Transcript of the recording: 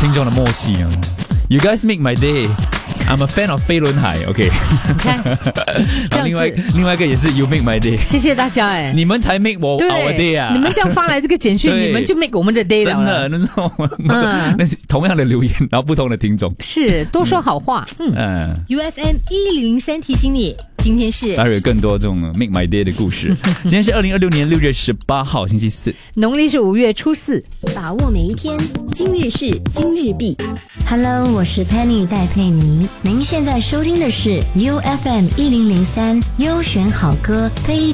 听众的默契啊。You guys make my day. I'm a fan of 飞轮海 ，OK。 你看， 然后另外一个也是 You make my day。 谢谢大家哎， 你们才 make 我 our day 啊！ 你们这样发来这个简讯，你们就 make 我们的 day 了。 真的，那种那同样的留言，然后不同的听众， 是多说好话。UFM 1003提醒你。今天是待会有更多这种 Make My Day 的故事。今天是2026年6月18号星期四， 农历是5月初4。 把握每一天，今日事今日毕。 Hello， 我是 Penny 戴佩妮。您现在收听的是 UFM 1003优选好歌非